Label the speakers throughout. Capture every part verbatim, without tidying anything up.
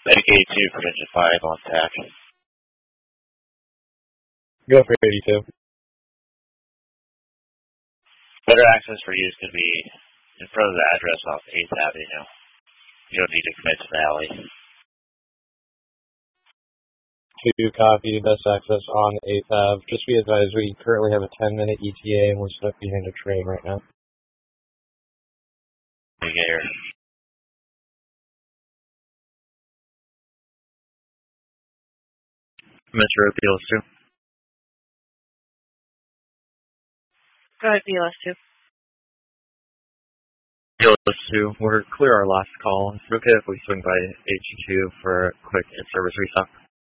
Speaker 1: Medicaid two for engine five on tack.
Speaker 2: Go for eighty-two.
Speaker 1: Better access for use could be in front of the address off eighth Avenue. You don't need to commit to the alley.
Speaker 2: Two copy, best access on eighth Ave. Just be advised, we currently have a ten minute E T A and we're stuck behind a train right now.
Speaker 1: You get here. Metro B L S two.
Speaker 3: Go ahead, B L S two.
Speaker 1: B L S two, we're clear our last call. Is it okay if we swing by H two for a quick in-service restock?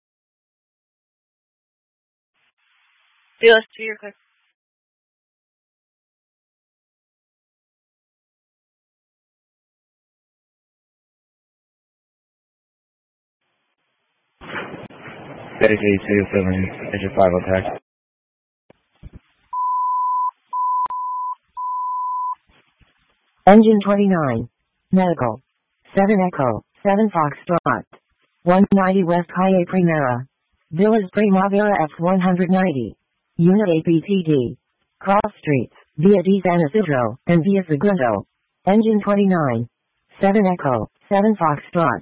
Speaker 3: B L S two, you're clear.
Speaker 1: Medicaid two, seven, engine five on tack.
Speaker 4: Engine twenty-nine. Medical. seven Echo, seven Foxtrot. one ninety West Calle Primera. Villas Primavera F one ninety. Unit A P T D. Cross Streets, via D San Isidro, and via Segundo. Engine twenty-nine. seven Echo, seven Foxtrot.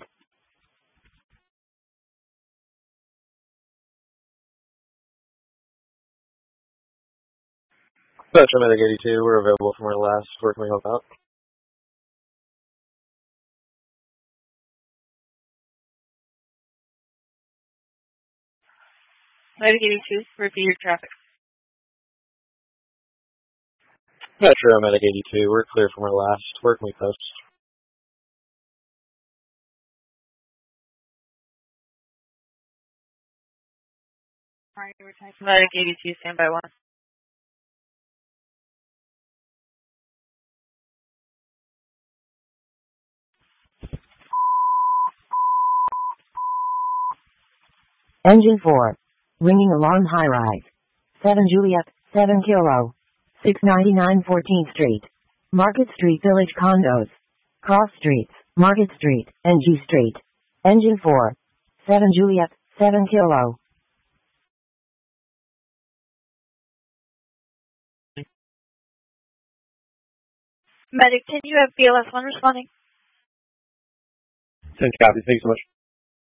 Speaker 2: Metro Medic eighty-two, we're available from our last. Where can we help out?
Speaker 3: Medic eighty-two, repeat your traffic.
Speaker 2: Metro Medic eighty-two, we're clear from our last. Where can we post?
Speaker 3: Medic eighty-two, stand by one.
Speaker 4: Engine four. Ringing alarm high rise. seven Juliet, seven Kilo. six ninety-nine fourteenth Street. Market Street Village Condos. Cross Streets, Market Street, and G Street. Engine four. seven Juliet, seven Kilo.
Speaker 3: Medic, can you have B L S one responding?
Speaker 2: Send copy, thanks so much.